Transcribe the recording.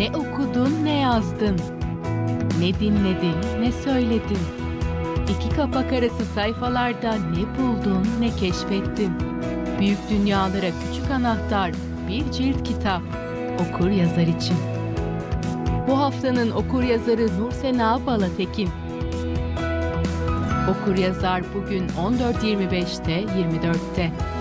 Ne okudun, ne yazdın, ne dinledin, ne söyledin. İki kapak arası sayfalarda ne buldun, ne keşfettin. Büyük dünyalara küçük anahtar, bir cilt kitap. Okur yazar için. Bu haftanın okur yazarı Nursena Balatekin. Okur yazar bugün 14.25'te 24'te.